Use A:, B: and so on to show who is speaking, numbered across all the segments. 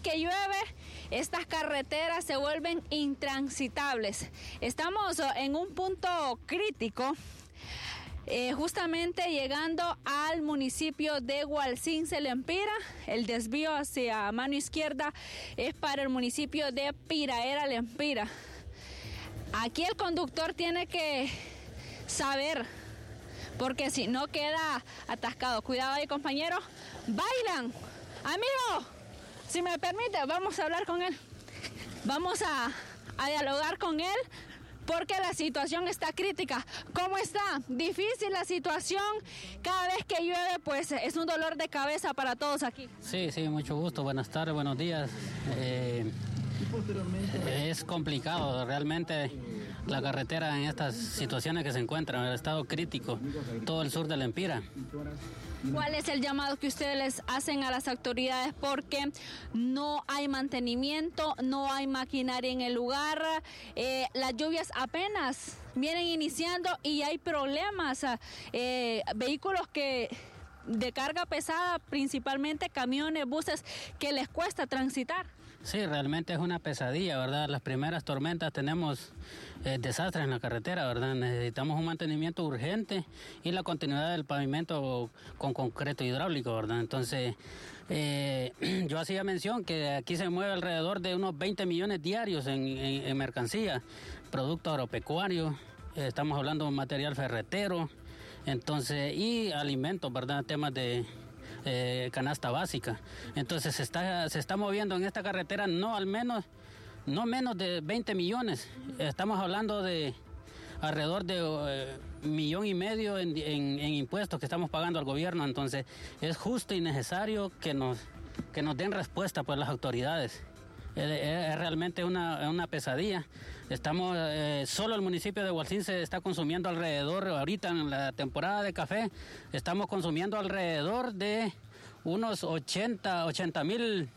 A: que llueve, estas carreteras se vuelven intransitables. Estamos en un punto crítico, justamente llegando al municipio de Gualcince, Lempira. El desvío hacia mano izquierda es para el municipio de Piraera, Lempira. Aquí el conductor tiene que saber, porque si no queda atascado. Cuidado ahí, compañero. Bailan. Amigo, si me permite, vamos a hablar con él. Vamos a dialogar con él, porque la situación está crítica. ¿Cómo está? Difícil la situación. Cada vez que llueve, pues es un dolor de cabeza para todos aquí.
B: Sí, mucho gusto. Buenas tardes, buenos días. Es complicado realmente la carretera en estas situaciones que se encuentran, en el estado crítico, todo el sur de Lempira.
A: ¿Cuál es el llamado que ustedes les hacen a las autoridades? Porque no hay mantenimiento, no hay maquinaria en el lugar, las lluvias apenas vienen iniciando y hay problemas, vehículos de carga pesada, principalmente camiones, buses, que les cuesta transitar.
B: Sí, realmente es una pesadilla, ¿verdad? Las primeras tormentas tenemos desastres en la carretera, ¿verdad? Necesitamos un mantenimiento urgente y la continuidad del pavimento con concreto hidráulico, ¿verdad? Entonces, yo hacía mención que aquí se mueve alrededor de unos 20 millones diarios en mercancía, producto agropecuario, estamos hablando de material ferretero, entonces, y alimentos, ¿verdad? Temas de canasta básica. Entonces se está moviendo en esta carretera no menos de 20 millones. Estamos hablando de alrededor de 1,5 millones en impuestos que estamos pagando al gobierno. Entonces es justo y necesario que nos den respuesta por las autoridades. Es realmente una pesadilla. Estamos, solo el municipio de Gualcince está consumiendo alrededor, ahorita en la temporada de café, estamos consumiendo alrededor de unos 80,000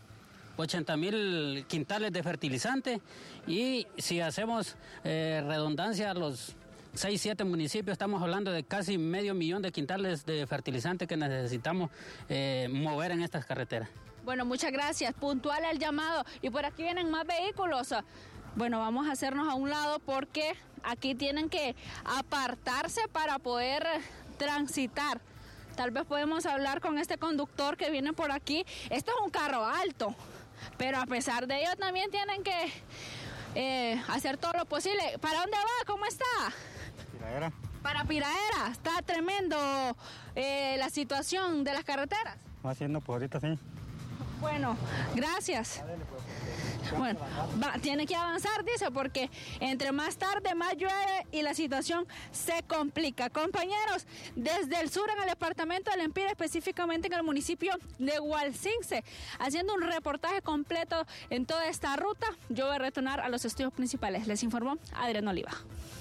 B: quintales de fertilizante, y si hacemos redundancia a los 6-7 municipios, estamos hablando de casi 500,000 de quintales de fertilizante que necesitamos mover en estas carreteras.
A: Bueno, muchas gracias. Puntual el llamado. Y por aquí vienen más vehículos. Bueno, vamos a hacernos a un lado porque aquí tienen que apartarse para poder transitar. Tal vez podemos hablar con este conductor que viene por aquí. Esto es un carro alto, pero a pesar de ello también tienen que hacer todo lo posible. ¿Para dónde va? ¿Cómo está?
C: Piraera.
A: Para Piraera. Está tremendo la situación de las carreteras.
C: Haciendo pues ahorita sí.
A: Bueno, gracias. Bueno, tiene que avanzar, dice, porque entre más tarde más llueve y la situación se complica. Compañeros, desde el sur en el departamento de Lempira, específicamente en el municipio de Gualcince, haciendo un reportaje completo en toda esta ruta, yo voy a retornar a los estudios principales. Les informó Adrián Oliva.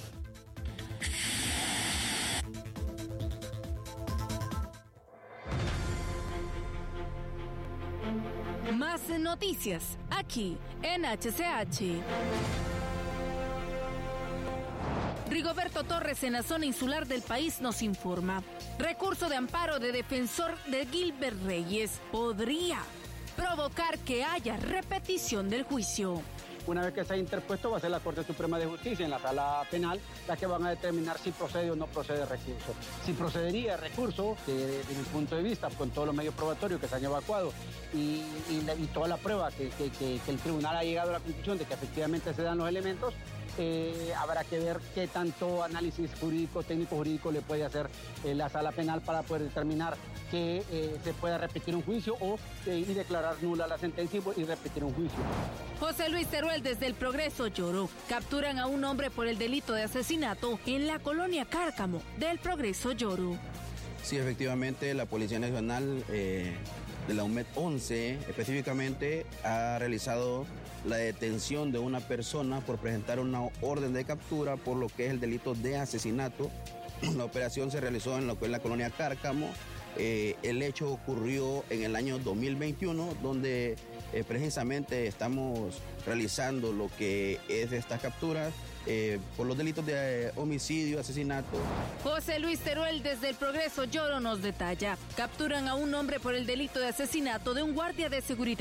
D: Más noticias aquí en HCH. Rigoberto Torres, en la zona insular del país, nos informa. Recurso de amparo de defensor de Gilbert Reyes podría provocar que haya repetición del juicio.
E: Una vez que se ha interpuesto, va a ser la Corte Suprema de Justicia en la sala penal la que van a determinar si procede o no procede el recurso. Si procedería el recurso, desde mi punto de vista, con todos los medios probatorios que se han evacuado y toda la prueba que el tribunal ha llegado a la conclusión de que efectivamente se dan los elementos, habrá que ver qué tanto análisis jurídico, técnico jurídico le puede hacer la sala penal para poder determinar que se pueda repetir un juicio y declarar nula la sentencia y repetir un juicio.
D: José Luis Teruel, desde El Progreso, lloró. Capturan a un hombre por el delito de asesinato en la colonia Cárcamo del Progreso, Lloro.
F: Sí, efectivamente, la Policía Nacional de la UMED 11 específicamente ha realizado la detención de una persona por presentar una orden de captura por lo que es el delito de asesinato. La operación se realizó en lo que es la colonia Cárcamo. El hecho ocurrió en el año 2021, donde precisamente estamos realizando lo que es estas capturas por los delitos de homicidio, asesinato.
D: José Luis Teruel, desde El Progreso, Lloro, nos detalla. Capturan a un hombre por el delito de asesinato de un guardia de seguridad.